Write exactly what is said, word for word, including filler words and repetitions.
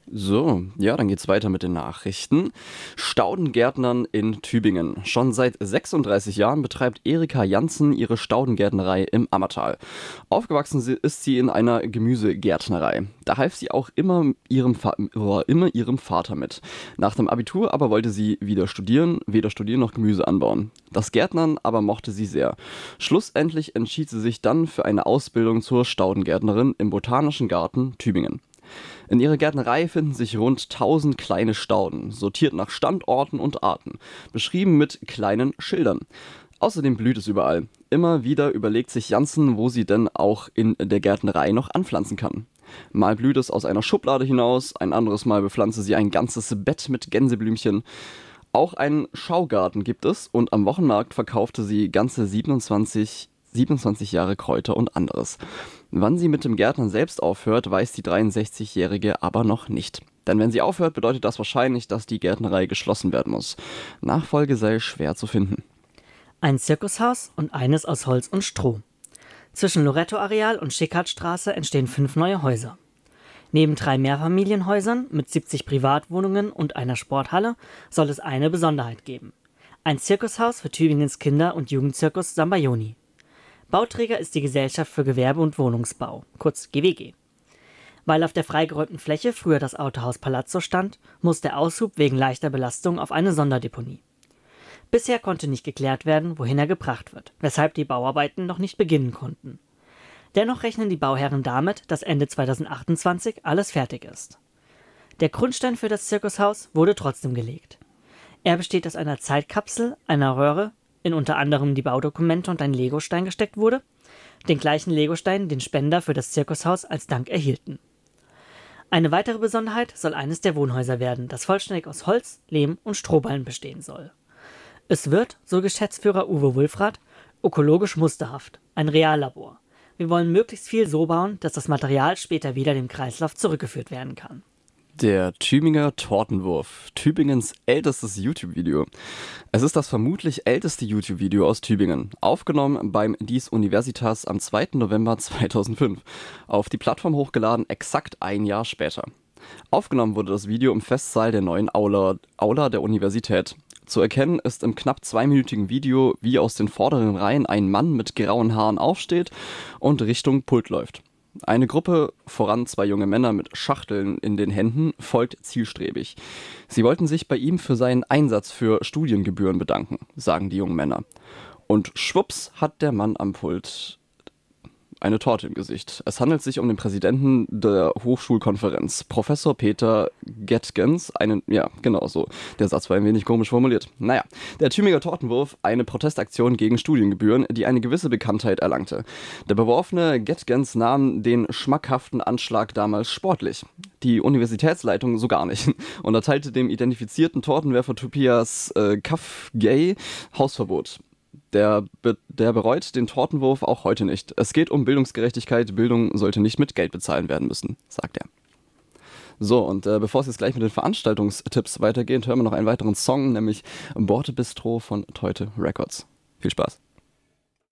So, ja, dann geht's weiter mit den Nachrichten. Staudengärtnern in Tübingen. Schon seit sechsunddreißig Jahren betreibt Erika Janssen ihre Staudengärtnerei im Ammertal. Aufgewachsen si- ist sie in einer Gemüsegärtnerei. Da half sie auch immer ihrem, Fa oh, immer ihrem Vater mit. Nach dem Abitur aber wollte sie wieder studieren, weder studieren noch Gemüse anbauen. Das Gärtnern aber mochte sie sehr. Schlussendlich entschied sie sich dann für eine Ausbildung zur Staudengärtnerin im Botanischen Garten Tübingen. In ihrer Gärtnerei finden sich rund tausend kleine Stauden, sortiert nach Standorten und Arten, beschrieben mit kleinen Schildern. Außerdem blüht es überall. Immer wieder überlegt sich Janssen, wo sie denn auch in der Gärtnerei noch anpflanzen kann. Mal blüht es aus einer Schublade hinaus, ein anderes Mal bepflanze sie ein ganzes Bett mit Gänseblümchen. Auch einen Schaugarten gibt es und am Wochenmarkt verkaufte sie ganze siebenundzwanzig, siebenundzwanzig Jahre Kräuter und anderes. Wann sie mit dem Gärtnern selbst aufhört, weiß die dreiundsechzigjährige aber noch nicht. Denn wenn sie aufhört, bedeutet das wahrscheinlich, dass die Gärtnerei geschlossen werden muss. Nachfolge sei schwer zu finden. Ein Zirkushaus und eines aus Holz und Stroh. Zwischen Loretto-Areal und Schickhartstraße entstehen fünf neue Häuser. Neben drei Mehrfamilienhäusern mit siebzig Privatwohnungen und einer Sporthalle soll es eine Besonderheit geben. Ein Zirkushaus für Tübingens Kinder- und Jugendzirkus Sambayoni. Bauträger ist die Gesellschaft für Gewerbe- und Wohnungsbau, kurz G W G. Weil auf der freigeräumten Fläche früher das Autohaus Palazzo stand, muss der Aushub wegen leichter Belastung auf eine Sonderdeponie. Bisher konnte nicht geklärt werden, wohin er gebracht wird, weshalb die Bauarbeiten noch nicht beginnen konnten. Dennoch rechnen die Bauherren damit, dass Ende zweitausendachtundzwanzig alles fertig ist. Der Grundstein für das Zirkushaus wurde trotzdem gelegt. Er besteht aus einer Zeitkapsel, einer Röhre, in unter anderem die Baudokumente und ein Legostein gesteckt wurde, den gleichen Legostein, den Spender für das Zirkushaus als Dank erhielten. Eine weitere Besonderheit soll eines der Wohnhäuser werden, das vollständig aus Holz, Lehm und Strohballen bestehen soll. Es wird, so Geschäftsführer Uwe Wulfrath, ökologisch musterhaft, ein Reallabor. Wir wollen möglichst viel so bauen, dass das Material später wieder dem Kreislauf zurückgeführt werden kann. Der Tübinger Tortenwurf, Tübingens ältestes YouTube-Video. Es ist das vermutlich älteste YouTube-Video aus Tübingen, aufgenommen beim Dies Universitas am zweiten November zweitausendfünf, auf die Plattform hochgeladen exakt ein Jahr später. Aufgenommen wurde das Video im Festsaal der neuen Aula, Aula der Universität. Zu erkennen ist im knapp zweiminütigen Video, wie aus den vorderen Reihen ein Mann mit grauen Haaren aufsteht und Richtung Pult läuft. Eine Gruppe, voran zwei junge Männer mit Schachteln in den Händen, folgt zielstrebig. Sie wollten sich bei ihm für seinen Einsatz für Studiengebühren bedanken, sagen die jungen Männer. Und schwupps hat der Mann am Pult eine Torte im Gesicht. Es handelt sich um den Präsidenten der Hochschulkonferenz, Professor Peter Gettgens, einen, ja, genau so. Der Satz war ein wenig komisch formuliert. Naja, der Tübinger Tortenwurf, eine Protestaktion gegen Studiengebühren, die eine gewisse Bekanntheit erlangte. Der beworfene Gettgens nahm den schmackhaften Anschlag damals sportlich. Die Universitätsleitung so gar nicht und erteilte dem identifizierten Tortenwerfer Tobias äh, Kaffgay Hausverbot. Der, be der bereut den Tortenwurf auch heute nicht. Es geht um Bildungsgerechtigkeit. Bildung sollte nicht mit Geld bezahlen werden müssen, sagt er. So, und äh, bevor es jetzt gleich mit den Veranstaltungstipps weitergeht, hören wir noch einen weiteren Song, nämlich Borte Bistro von Teute Records. Viel Spaß.